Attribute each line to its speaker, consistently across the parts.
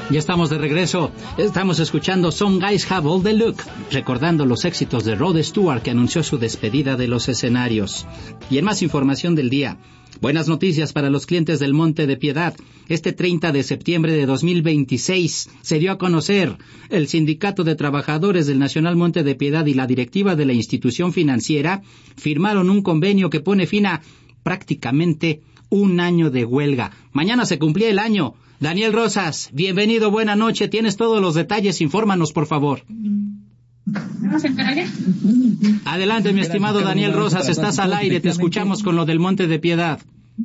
Speaker 1: Ya estamos de regreso. Estamos escuchando Some Guys Have All the Look, recordando los éxitos de Rod Stewart, que anunció su despedida de los escenarios. Y en más información del día, buenas noticias para los clientes del Monte de Piedad. Este 30 de septiembre de 2026 se dio a conocer el Sindicato de Trabajadores del Nacional Monte de Piedad y la directiva de la institución financiera firmaron un convenio que pone fin a prácticamente un año de huelga. Mañana se cumplía el año. Daniel Rosas, bienvenido, buena noche. Tienes todos los detalles, infórmanos, por favor. Adelante, mi estimado Daniel Rosas, estás al aire, te escuchamos con lo del Monte de Piedad.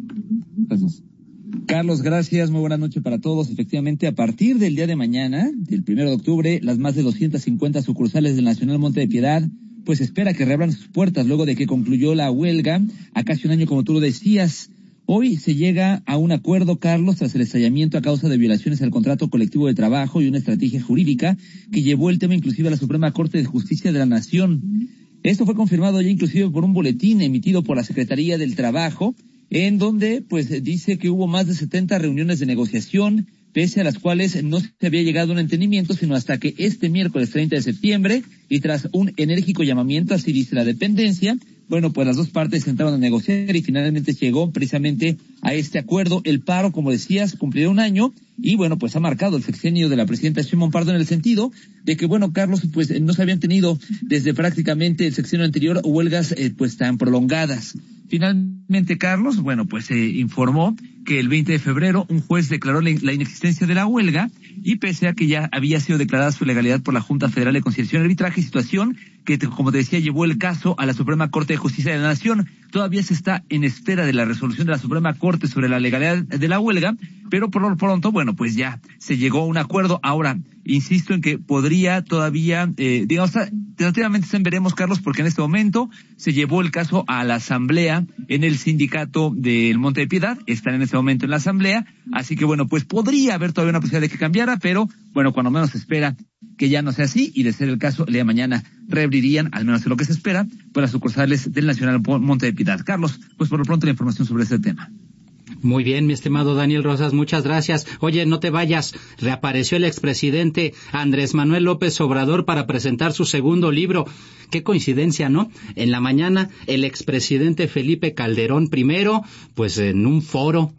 Speaker 2: Carlos, gracias, muy buena noche para todos. Efectivamente, a partir del día de mañana, del 1 de octubre, las más de 250 sucursales del Nacional Monte de Piedad pues espera que reabran sus puertas luego de que concluyó la huelga a casi un año, como tú lo decías. Hoy se llega a un acuerdo, Carlos, tras el estallamiento a causa de violaciones al contrato colectivo de trabajo y una estrategia jurídica que llevó el tema inclusive a la Suprema Corte de Justicia de la Nación. Esto fue confirmado ya inclusive por un boletín emitido por la Secretaría del Trabajo, en donde pues dice que hubo más de 70 reuniones de negociación, pese a las cuales no se había llegado a un entendimiento, sino hasta que este miércoles 30 de septiembre, y tras un enérgico llamamiento, así dice la dependencia, bueno, pues las dos partes sentaron a negociar y finalmente llegó precisamente a este acuerdo. El paro, como decías, cumplirá un año y bueno, pues ha marcado el sexenio de la presidenta Sheinbaum Pardo en el sentido de que, bueno, Carlos, pues no se habían tenido desde prácticamente el sexenio anterior huelgas pues tan prolongadas. Finalmente, Carlos, bueno, pues se informó que el 20 de febrero un juez declaró la inexistencia de la huelga y pese a que ya había sido declarada su legalidad por la Junta Federal de Conciliación y Arbitraje, situación que, como te decía, llevó el caso a la Suprema Corte de Justicia de la Nación. Todavía se está en espera de la resolución de la Suprema Corte sobre la legalidad de la huelga, pero por lo pronto, bueno, pues ya se llegó a un acuerdo. Ahora, insisto en que podría todavía, tentativamente veremos, Carlos, porque en este momento se llevó el caso a la asamblea en el sindicato del Monte de Piedad, están en este momento en la asamblea, así que bueno, pues podría haber todavía una posibilidad de que cambiara, pero bueno, cuando menos se espera que ya no sea así, y de ser el caso, el día de mañana reabrirían, al menos de lo que se espera, pues las sucursales del Nacional Monte de Piedad. Carlos, pues por lo pronto la información sobre este tema.
Speaker 1: Muy bien, mi estimado Daniel Rosas, muchas gracias. Oye, no te vayas, reapareció el expresidente Andrés Manuel López Obrador para presentar su segundo libro. Qué coincidencia, ¿no? En la mañana, el expresidente Felipe Calderón primero, pues en un foro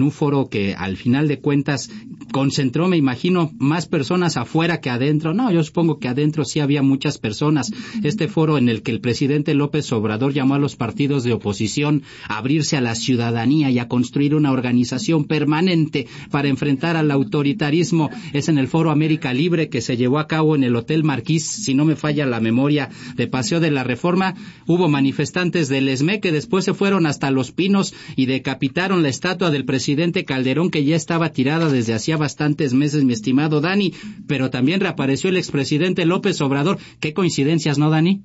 Speaker 1: que al final de cuentas concentró, me imagino, más personas afuera que adentro. No, yo supongo que adentro sí había muchas personas. Este foro en el que el presidente López Obrador llamó a los partidos de oposición a abrirse a la ciudadanía y a construir una organización permanente para enfrentar al autoritarismo. Es en el Foro América Libre, que se llevó a cabo en el Hotel Marquís, si no me falla la memoria, de Paseo de la Reforma. Hubo manifestantes del ESME que después se fueron hasta Los Pinos y decapitaron la estatua del presidente Calderón, que ya estaba tirada desde hacía bastantes meses, mi estimado Dani, pero también reapareció el expresidente López Obrador. Qué coincidencias, ¿no, Dani?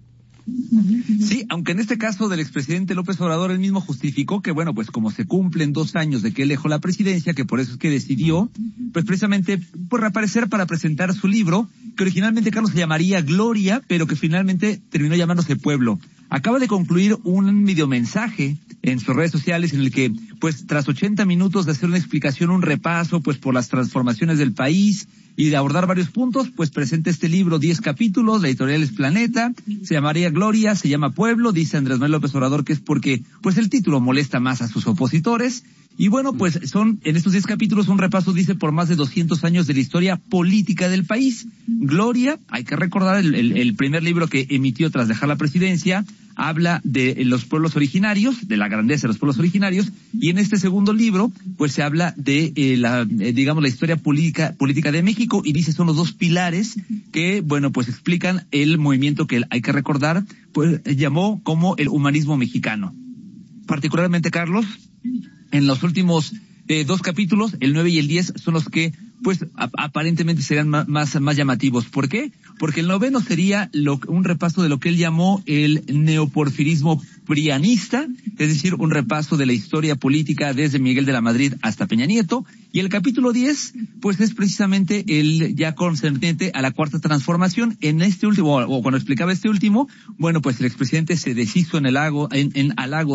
Speaker 2: Sí, aunque en este caso del expresidente López Obrador, él mismo justificó que, bueno, pues como se cumplen 2 años de que él dejó la presidencia, que por eso es que decidió, pues precisamente, pues reaparecer para presentar su libro, que originalmente, Carlos, se llamaría Gloria, pero que finalmente terminó llamándose Pueblo. Acaba de concluir un videomensaje en sus redes sociales en el que, pues, tras 80 minutos de hacer una explicación, un repaso, pues, por las transformaciones del país y de abordar varios puntos, pues presenta este libro, 10 capítulos, la editorial es Planeta, se llamaría Gloria, se llama Pueblo, dice Andrés Manuel López Obrador que es porque, pues, el título molesta más a sus opositores. Y bueno, pues son, en estos 10 capítulos, un repaso, dice, por más de 200 años de la historia política del país. Gloria, hay que recordar, el primer libro que emitió tras dejar la presidencia, habla de los pueblos originarios, de la grandeza de los pueblos originarios, y en este segundo libro, pues se habla de la historia política de México, y dice son los dos pilares que, bueno, pues explican el movimiento que hay que recordar, pues llamó como el humanismo mexicano. Particularmente, Carlos, en los últimos 2 capítulos, el 9 y el 10, son los que, pues, aparentemente serán más llamativos. ¿Por qué? Porque el 9 sería un repaso de lo que él llamó el neoporfirismo prianista, es decir, un repaso de la historia política desde Miguel de la Madrid hasta Peña Nieto, y el capítulo 10, pues es precisamente el ya concerniente a la Cuarta Transformación. En este último, o cuando explicaba este último, bueno, pues el expresidente se deshizo en halagos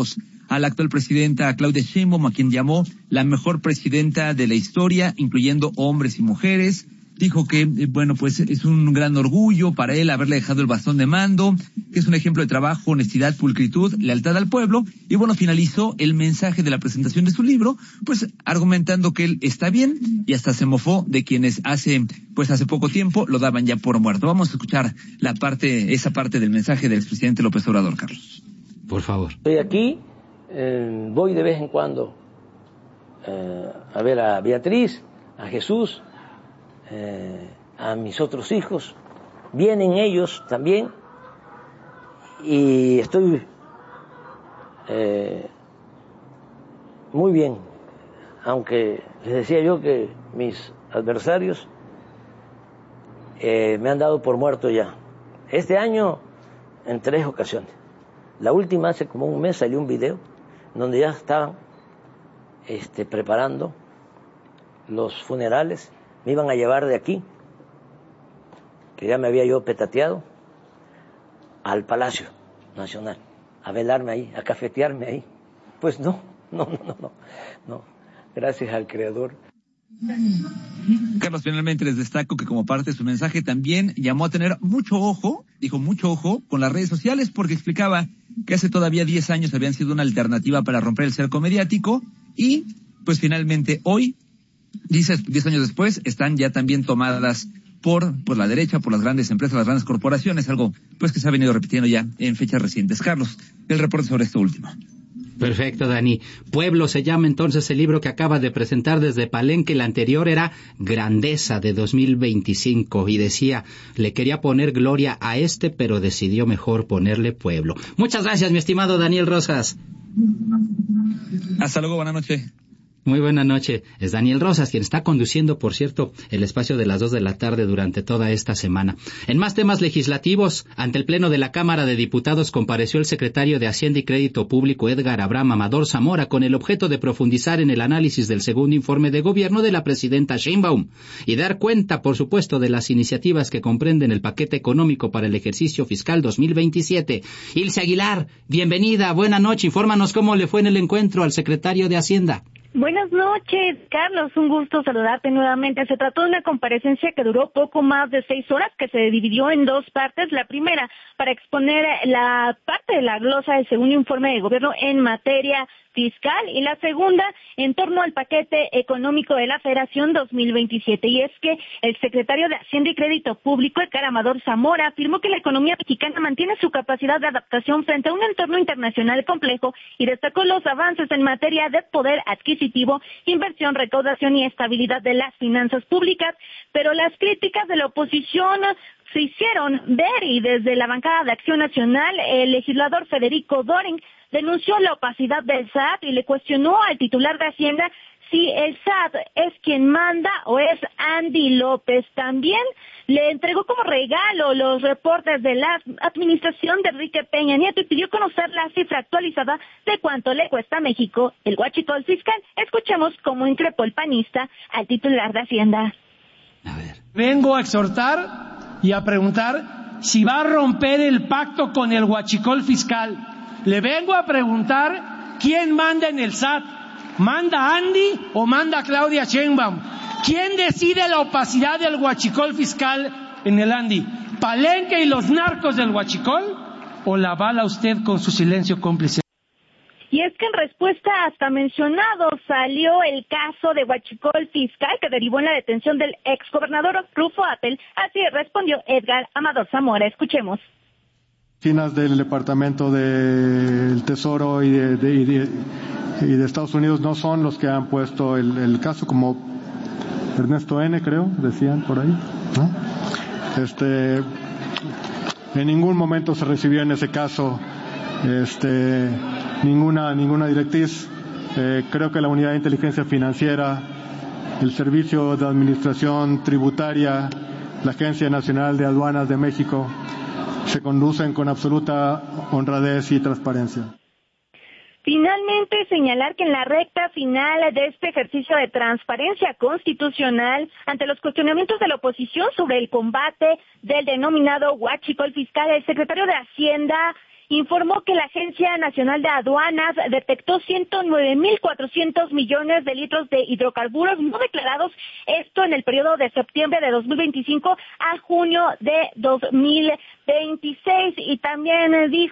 Speaker 2: a la actual presidenta Claudia Sheinbaum, a quien llamó la mejor presidenta de la historia, incluyendo hombres y mujeres. Dijo que, pues es un gran orgullo para él haberle dejado el bastón de mando, que es un ejemplo de trabajo, honestidad, pulcritud, lealtad al pueblo. Y finalizó el mensaje de la presentación de su libro, pues argumentando que él está bien y hasta se mofó de quienes hace poco tiempo lo daban ya por muerto. Vamos a escuchar esa parte del mensaje del expresidente López Obrador, Carlos.
Speaker 1: Por favor.
Speaker 3: Estoy aquí, voy de vez en cuando a ver a Beatriz, a Jesús, a mis otros hijos, vienen ellos también, y estoy muy bien, aunque les decía yo que mis adversarios me han dado por muerto ya. Este año en 3 ocasiones. La última, hace como un mes, salió un video donde ya estaban preparando los funerales. Me iban a llevar de aquí, que ya me había yo petateado, al Palacio Nacional, a velarme ahí, a cafetearme ahí. Pues no, gracias al Creador.
Speaker 2: Carlos, finalmente les destaco que como parte de su mensaje también llamó a tener mucho ojo con las redes sociales, porque explicaba que hace todavía 10 años habían sido una alternativa para romper el cerco mediático y pues finalmente hoy, 10 años después, están ya también tomadas por la derecha, por las grandes empresas, las grandes corporaciones, algo pues que se ha venido repitiendo ya en fechas recientes. Carlos, el reporte sobre esto último.
Speaker 1: Perfecto, Dani. Pueblo se llama entonces el libro que acaba de presentar desde Palenque. El anterior era Grandeza, de 2025, y decía, le quería poner gloria a pero decidió mejor ponerle Pueblo. Muchas gracias, mi estimado Daniel Rosas.
Speaker 2: Hasta luego, buenas noches.
Speaker 1: Muy buena noche. Es Daniel Rosas quien está conduciendo, por cierto, el espacio de las 2 de la tarde durante toda esta semana. En más temas legislativos, ante el Pleno de la Cámara de Diputados compareció el secretario de Hacienda y Crédito Público, Edgar Abraham Amador Zamora, con el objeto de profundizar en el análisis del segundo informe de gobierno de la presidenta Sheinbaum y dar cuenta, por supuesto, de las iniciativas que comprenden el paquete económico para el ejercicio fiscal 2027. Ilse Aguilar, bienvenida, buena noche. Infórmanos cómo le fue en el encuentro al secretario de Hacienda.
Speaker 4: Buenas noches, Carlos. Un gusto saludarte nuevamente. Se trató de una comparecencia que duró poco más de 6 horas, que se dividió en 2 partes. La primera, para exponer la parte de la glosa del segundo informe de gobierno en materia fiscal, y la segunda en torno al paquete económico de la Federación 2027. Y es que el secretario de Hacienda y Crédito Público, Edgar Amador Zamora, afirmó que la economía mexicana mantiene su capacidad de adaptación frente a un entorno internacional complejo y destacó los avances en materia de poder adquisitivo, inversión, recaudación y estabilidad de las finanzas públicas, pero las críticas de la oposición se hicieron ver, y desde la bancada de Acción Nacional, el legislador Federico Doring denunció la opacidad del SAT y le cuestionó al titular de Hacienda si el SAT es quien manda o es Andy López. También le entregó como regalo los reportes de la administración de Enrique Peña Nieto y pidió conocer la cifra actualizada de cuánto le cuesta a México el huachicol fiscal. Escuchemos cómo increpó el panista al titular de Hacienda.
Speaker 1: A ver.
Speaker 5: Vengo a exhortar y a preguntar si va a romper el pacto con el huachicol fiscal. Le vengo a preguntar quién manda en el SAT. ¿Manda Andy o manda Claudia Sheinbaum? ¿Quién decide la opacidad del huachicol fiscal en el Andy? ¿Palenque y los narcos del huachicol? ¿O la avala usted con su silencio cómplice?
Speaker 4: Y es que en respuesta hasta mencionado salió el caso de huachicol fiscal que derivó en la detención del exgobernador Rufo Apple. Así respondió Edgar Amador Zamora. Escuchemos.
Speaker 6: Oficinas del Departamento del Tesoro y de Estados Unidos no son los que han puesto el caso, como Ernesto N., creo, decían por ahí, ¿no? En ningún momento se recibió en ese caso ninguna directriz. Creo que la Unidad de Inteligencia Financiera, el Servicio de Administración Tributaria, la Agencia Nacional de Aduanas de México se conducen con absoluta honradez y transparencia.
Speaker 4: Finalmente, señalar que en la recta final de este ejercicio de transparencia constitucional, ante los cuestionamientos de la oposición sobre el combate del denominado huachicol fiscal, el secretario de Hacienda informó que la Agencia Nacional de Aduanas detectó 109.400 millones de litros de hidrocarburos no declarados, esto en el periodo de septiembre de 2025 a junio de 2026, y también dijo